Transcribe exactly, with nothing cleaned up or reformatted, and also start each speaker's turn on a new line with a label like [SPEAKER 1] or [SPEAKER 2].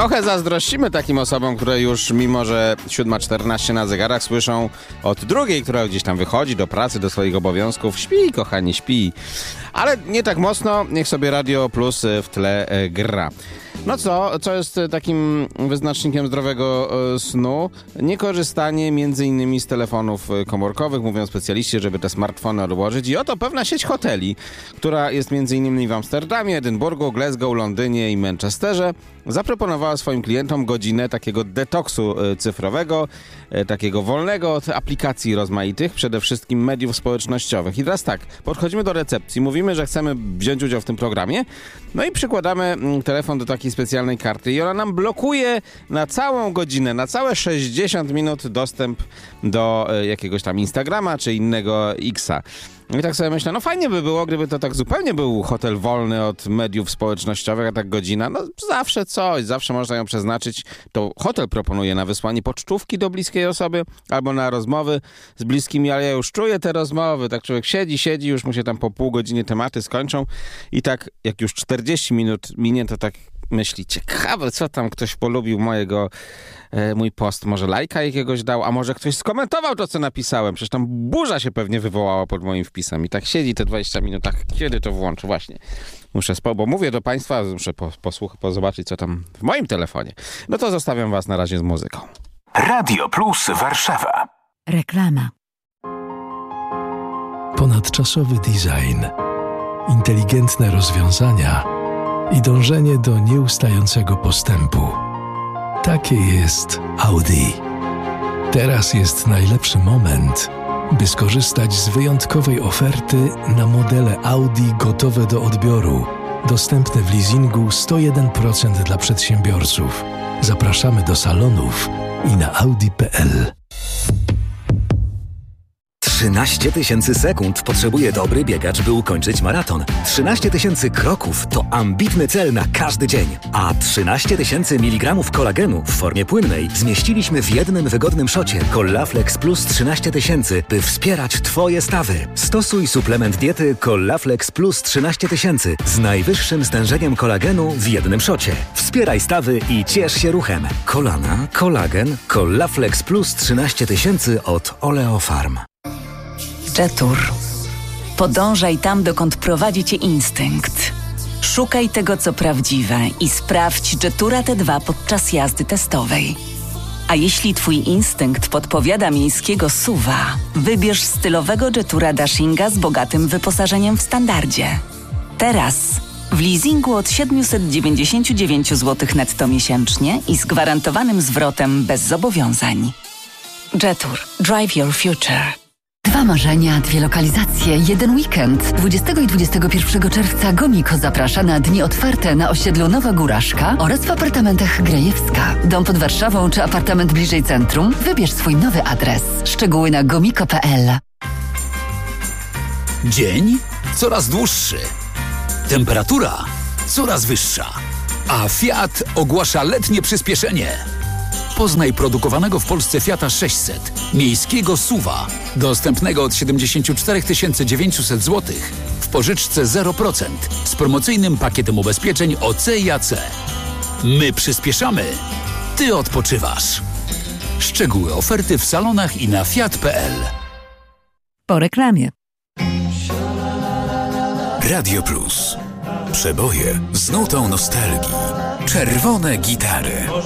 [SPEAKER 1] Trochę zazdrościmy takim osobom, które już mimo, że siódma czternaście na zegarach słyszą od drugiej, która gdzieś tam wychodzi do pracy, do swoich obowiązków. Śpi, kochani, śpi. Ale nie tak mocno, niech sobie Radio Plus w tle e, gra. No co, co jest takim wyznacznikiem zdrowego e, snu? Niekorzystanie między innymi z telefonów komórkowych, mówią specjaliści, żeby te smartfony odłożyć. I oto pewna sieć hoteli, która jest między innymi w Amsterdamie, Edynburgu, Glasgow, Londynie i Manchesterze, zaproponowała swoim klientom godzinę takiego detoksu e, cyfrowego, e, takiego wolnego od aplikacji rozmaitych, przede wszystkim mediów społecznościowych. I teraz tak, podchodzimy do recepcji, mówimy, że chcemy wziąć udział w tym programie, no i przykładamy mm, telefon do takiej specjalnej karty i ona nam blokuje na całą godzinę, na całe sześćdziesiąt minut dostęp do e, jakiegoś tam Instagrama czy innego Xa. I tak sobie myślę, no fajnie by było, gdyby to tak zupełnie był hotel wolny od mediów społecznościowych, a tak godzina, no zawsze coś, zawsze można ją przeznaczyć. To hotel proponuje na wysłanie pocztówki do bliskiej osoby albo na rozmowy z bliskimi, ale ja już czuję te rozmowy, tak człowiek siedzi, siedzi, już mu się tam po pół godziny tematy skończą i tak jak już czterdzieści minut minie, to tak myśli, ciekawe, co tam ktoś polubił mojego, e, mój post, może lajka jakiegoś dał, a może ktoś skomentował to, co napisałem, przecież tam burza się pewnie wywołała pod moim wpisem i tak siedzi te dwadzieścia minut, tak kiedy to włączy, właśnie. Muszę, spo- bo mówię do państwa, muszę po, posłuch- pozobaczyć, co tam w moim telefonie. No to zostawiam was na razie z muzyką.
[SPEAKER 2] Radio Plus Warszawa.
[SPEAKER 3] Reklama.
[SPEAKER 4] Ponadczasowy design, inteligentne rozwiązania i dążenie do nieustającego postępu. Takie jest Audi. Teraz jest najlepszy moment, by skorzystać z wyjątkowej oferty na modele Audi gotowe do odbioru, dostępne w leasingu sto jeden procent dla przedsiębiorców. Zapraszamy do salonów i na audi kropka p l.
[SPEAKER 5] trzynaście tysięcy sekund potrzebuje dobry biegacz, by ukończyć maraton. trzynaście tysięcy kroków to ambitny cel na każdy dzień. A trzynaście tysięcy miligramów kolagenu w formie płynnej zmieściliśmy w jednym wygodnym szocie Collaflex Plus trzynaście tysięcy, by wspierać Twoje stawy. Stosuj suplement diety Collaflex Plus trzynaście tysięcy z najwyższym stężeniem kolagenu w jednym szocie. Wspieraj stawy i ciesz się ruchem. Kolana, kolagen, Collaflex Plus trzynaście tysięcy od Oleofarm.
[SPEAKER 3] Jetour. Podążaj tam, dokąd prowadzi cię instynkt. Szukaj tego, co prawdziwe i sprawdź Jetoura T dwa podczas jazdy testowej. A jeśli twój instynkt podpowiada miejskiego suwa, wybierz stylowego Jetoura Dashinga z bogatym wyposażeniem w standardzie. Teraz w leasingu od siedemset dziewięćdziesiąt dziewięć złotych netto miesięcznie i z gwarantowanym zwrotem bez zobowiązań. Jetour. Drive your future.
[SPEAKER 6] Dwa marzenia, dwie lokalizacje, jeden weekend. dwudziestego i dwudziestego pierwszego czerwca Gomiko zaprasza na dni otwarte na osiedlu Nowa Góraszka oraz w apartamentach Grajewska. Dom pod Warszawą czy apartament bliżej centrum? Wybierz swój nowy adres. Szczegóły na gomiko kropka p l.
[SPEAKER 7] Dzień coraz dłuższy. Temperatura coraz wyższa. A Fiat ogłasza letnie przyspieszenie. Poznaj produkowanego w Polsce Fiata sześćset, miejskiego suwa, dostępnego od siedemdziesiąt cztery tysiące dziewięćset złotych w pożyczce zero procent z promocyjnym pakietem ubezpieczeń O C i A C. My przyspieszamy, ty odpoczywasz. Szczegóły oferty w salonach i na fiat kropka p l.
[SPEAKER 3] Po reklamie.
[SPEAKER 2] Radio Plus. Przeboje z nutą nostalgii. Czerwone gitary.